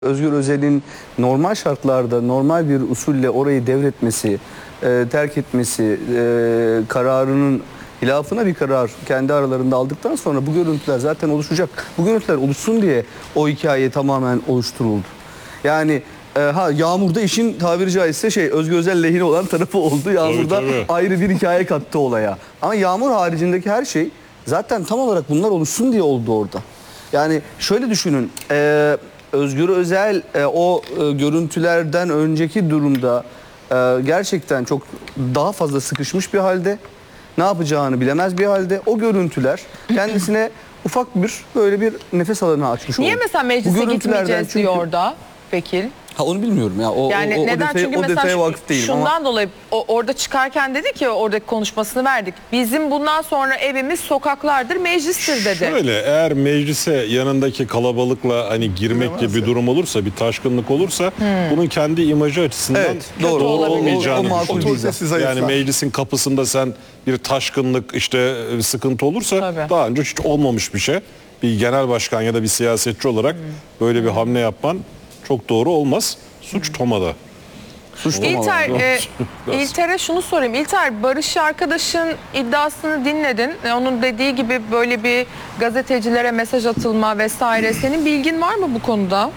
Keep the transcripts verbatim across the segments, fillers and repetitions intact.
Özgür Özel'in normal şartlarda normal bir usulle orayı devretmesi, e, terk etmesi, e, kararının hilafına bir karar kendi aralarında aldıktan sonra bu görüntüler zaten oluşacak. Bu görüntüler oluşsun diye o hikaye tamamen oluşturuldu. Yani e, ha Yağmur'da işin tabiri caizse şey Özgür Özel lehine olan tarafı oldu. Yağmur'da tabii, tabii. ayrı bir hikaye kattı olaya. Ama Yağmur haricindeki her şey zaten tam olarak bunlar oluşsun diye oldu orada. Yani şöyle düşünün. E, Özgür Özel e, o e, görüntülerden önceki durumda e, gerçekten çok daha fazla sıkışmış bir halde, ne yapacağını bilemez bir halde. O görüntüler kendisine ufak bir böyle bir nefes alanı açmış oldu. Niye mesela meclise gitmeyeceğiz çünkü... diyor orada Vekil? Ha onu bilmiyorum ya. O, yani o, o, neden? detaya, Çünkü o mesela vakıf değilim şundan ama... dolayı o, orada çıkarken dedi ki oradaki konuşmasını verdik. Bizim bundan sonra evimiz sokaklardır, meclistir dedi. Şöyle, eğer meclise yanındaki kalabalıkla hani girmek gibi bir durum olursa, bir taşkınlık olursa hmm. bunun kendi imajı açısından evet, doğru olmayacağını o, o, o düşünüyorum. Yani meclisin kapısında sen bir taşkınlık işte sıkıntı olursa Tabii. daha önce hiç olmamış bir şey. Bir genel başkan ya da bir siyasetçi olarak hmm. böyle bir hamle yapman çok doğru olmaz. Suç Toma'da. Suç İlter, e, İlter'e şunu sorayım. İlter, Barış arkadaşın iddiasını dinledin. E, onun dediği gibi böyle bir gazetecilere mesaj atılma vesaire. Senin bilgin var mı bu konuda?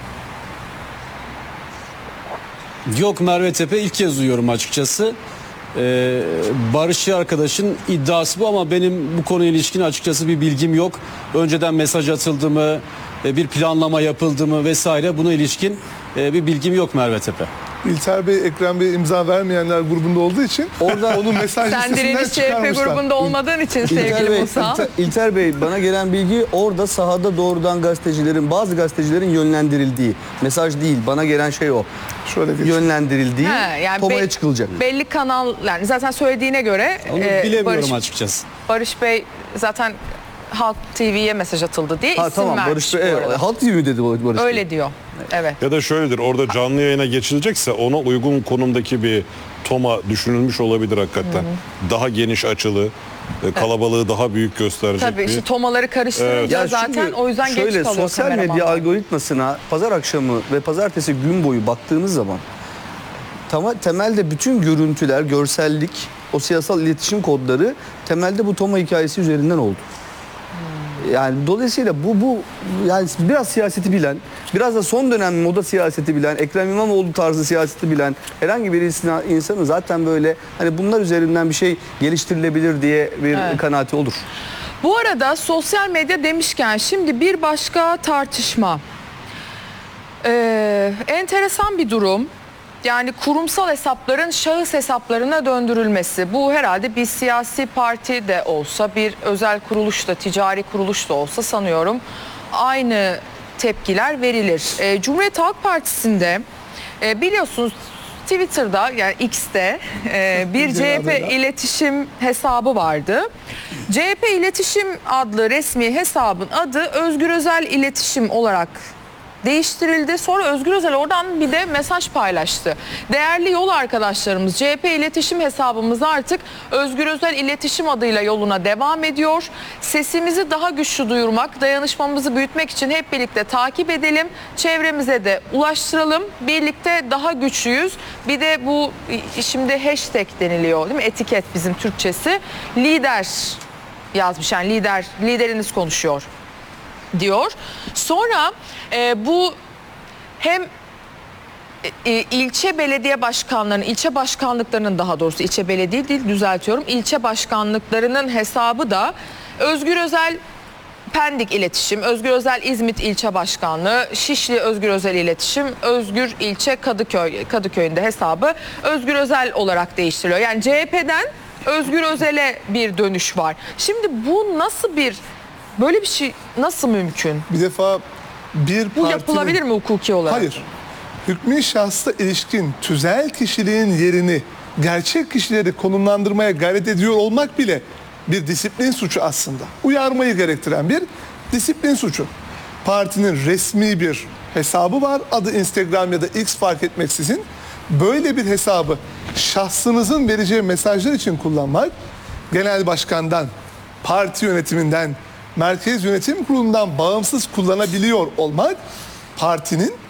Yok Merve Tepe, ilk kez duyuyorum açıkçası. Ee, Barış arkadaşın iddiası bu ama benim bu konuyla ilişkin açıkçası bir bilgim yok. Önceden mesaj atıldı mı, bir planlama yapıldı mı vesaire, buna ilişkin bir bilgim yok Merve Tepe. İlter Bey, Ekrem Bey imza vermeyenler grubunda olduğu için orada onun mesaj listesinden çıkarmışlar. Sen direniş C H P grubunda olmadığın için sevgili Bey, Musa. İlter, İlter Bey, bana gelen bilgi orada sahada doğrudan gazetecilerin, bazı gazetecilerin yönlendirildiği, mesaj değil, bana gelen şey o. Şöyle yönlendirildiği, He, yani Toma'ya be, çıkılacak. Belli kanal, yani zaten söylediğine göre onu e, bilemiyorum Barış, açıkçası. Barış Bey zaten Halk T V'ye mesaj atıldı diye ha, isim tamam, vermiş. Barış Bey, evet, Halk T V mi dedi Barış Bey? Öyle diyor. Evet. Ya da şöyledir, orada canlı yayına geçilecekse ona uygun konumdaki bir Toma düşünülmüş olabilir hakikaten. Hı hı. Daha geniş açılı, evet. kalabalığı daha büyük gösterecek. Tabii bir... işte Tomaları karıştırınca evet. zaten o yüzden şöyle, geç kalıyor sosyal medya algoritmasına pazar akşamı ve pazartesi gün boyu baktığınız zaman tam, temelde bütün görüntüler, görsellik, o siyasal iletişim kodları temelde bu Toma hikayesi üzerinden oldu. Yani dolayısıyla bu bu yani biraz siyaseti bilen, biraz da son dönem moda siyaseti bilen, Ekrem İmamoğlu tarzı siyaseti bilen herhangi bir insanın zaten böyle hani bunlar üzerinden bir şey geliştirilebilir diye bir evet. kanaati olur. Bu arada sosyal medya demişken şimdi bir başka tartışma. Ee, enteresan bir durum. Yani kurumsal hesapların şahıs hesaplarına döndürülmesi. Bu herhalde bir siyasi parti de olsa, bir özel kuruluş da, ticari kuruluş da olsa sanıyorum aynı tepkiler verilir. E, Cumhuriyet Halk Partisi'nde e, biliyorsunuz Twitter'da, yani X'te e, bir C H P iletişim hesabı vardı. C H P İletişim adlı resmi hesabın adı Özgür Özel İletişim olarak değiştirildi. Sonra Özgür Özel oradan bir de mesaj paylaştı. Değerli yol arkadaşlarımız, C H P iletişim hesabımız artık Özgür Özel İletişim adıyla yoluna devam ediyor. Sesimizi daha güçlü duyurmak, dayanışmamızı büyütmek için hep birlikte takip edelim. Çevremize de ulaştıralım. Birlikte daha güçlüyüz. Bir de bu şimdi hashtag deniliyor, değil mi? Etiket bizim Türkçesi. Lider yazmış, yani lider, lideriniz konuşuyor diyor. Sonra e, bu hem e, ilçe belediye başkanlarının, ilçe başkanlıklarının daha doğrusu ilçe belediye değil düzeltiyorum, ilçe başkanlıklarının hesabı da Özgür Özel Pendik İletişim, Özgür Özel İzmit İlçe Başkanlığı, Şişli Özgür Özel İletişim, Özgür İlçe Kadıköy, Kadıköy'ün de hesabı Özgür Özel olarak değiştiriliyor. Yani C H P'den Özgür Özel'e bir dönüş var. Şimdi bu nasıl bir, böyle bir şey nasıl mümkün? Bir defa bir Bu partinin... yapılabilir mi hukuki olarak? Hayır. Hükmü şahsa ilişkin tüzel kişiliğin yerini gerçek kişileri konumlandırmaya gayret ediyor olmak bile bir disiplin suçu aslında. Uyarmayı gerektiren bir disiplin suçu. Partinin resmi bir hesabı var. Adı Instagram ya da X fark etmeksizin. Böyle bir hesabı şahsınızın vereceği mesajlar için kullanmak, genel başkandan, parti yönetiminden, merkez yönetim kurulundan bağımsız kullanabiliyor olmak partinin